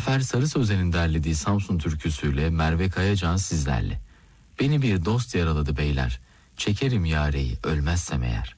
Zafer Sarı Sözen'in derlediği Samsun türküsüyle Merve Kayacan sizlerle. Beni bir dost yaraladı beyler, çekerim yareyi ölmezsem eğer.